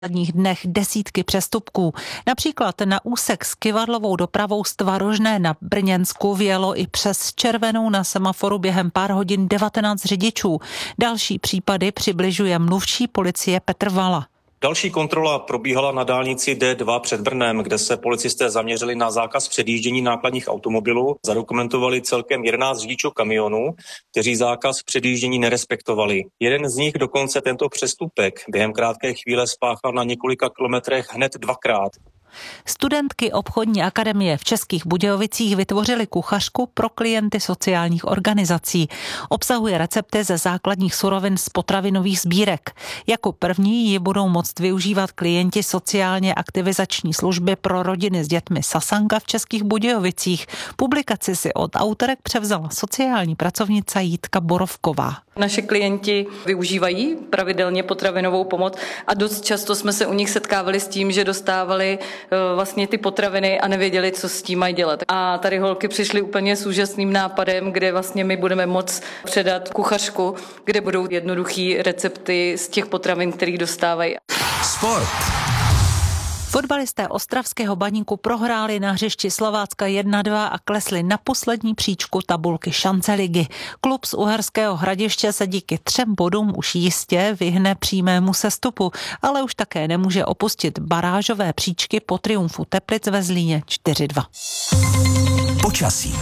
posledních dnech desítky přestupků. Například na úsek s kyvadlovou dopravou z Tvarožné na Brněnsku vjelo i přes červenou na semaforu během pár hodin 19 řidičů. Další případy přibližuje mluvčí policie Petr Vala. Další kontrola probíhala na dálnici D2 před Brnem, kde se policisté zaměřili na zákaz předjíždění nákladních automobilů. Zadokumentovali celkem 11 řidičů kamionů, kteří zákaz předjíždění nerespektovali. Jeden z nich dokonce tento přestupek během krátké chvíle spáchal na několika kilometrech hned dvakrát. Studentky obchodní akademie v Českých Budějovicích vytvořily kuchařku pro klienty sociálních organizací. Obsahuje recepty ze základních surovin z potravinových sbírek. Jako první ji budou moct využívat klienti sociálně aktivizační služby pro rodiny s dětmi Sasanka v Českých Budějovicích. Publikaci si od autorek převzala sociální pracovnice Jitka Borovková. Naši klienti využívají pravidelně potravinovou pomoc a dost často jsme se u nich setkávali s tím, že dostávali vlastně ty potraviny a nevěděli, co s tím mají dělat. A tady holky přišly úplně s úžasným nápadem, kde vlastně my budeme moct předat kuchařku, kde budou jednoduchý recepty z těch potravin, kterých dostávají. Sport. Fotbalisté ostravského Baníku prohráli na hřišti Slovácka 1-2 a klesli na poslední příčku tabulky šance ligy. Klub z Uherského Hradiště se díky 3 bodům už jistě vyhne přímému sestupu, ale už také nemůže opustit barážové příčky po triumfu Teplic ve Zlíně 4-2. Počasí.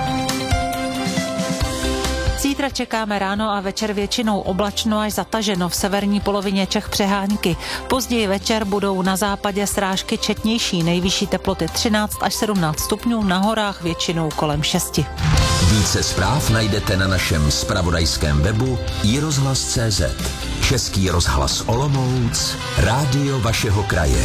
Zítra čekáme ráno a večer většinou oblačno až zataženo, v severní polovině Čech přehánky. Později večer budou na západě srážky četnější, nejvyšší teploty 13 až 17 stupňů, na horách většinou kolem 6. Více zpráv najdete na našem zpravodajském webu iRozhlas.cz. Český rozhlas Olomouc, rádio vašeho kraje.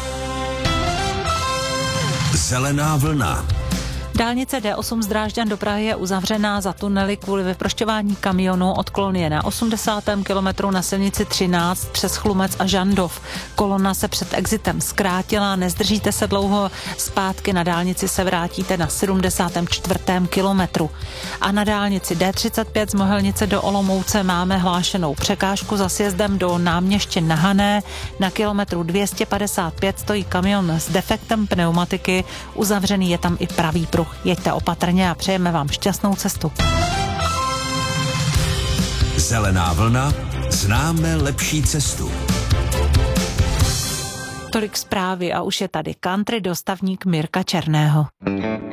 Zelená vlna. Dálnice D8 z Drážďan do Prahy je uzavřená za tunely kvůli vyprošťování kamionů. Odklon je na 80. kilometru na silnici 13 přes Chlumec a Žandov. Kolona se před exitem zkrátila, nezdržíte se dlouho, zpátky na dálnici se vrátíte na 74. kilometru. A na dálnici D35 z Mohelnice do Olomouce máme hlášenou překážku za sjezdem do Náměště na Hané. Na kilometru 255 stojí kamion s defektem pneumatiky, uzavřený je tam i pravý pruh. Jeďte opatrně a přejeme vám šťastnou cestu. Zelená vlna, známe lepší cestu. Tolik zprávy a už je tady country dostavník Mirka Černého.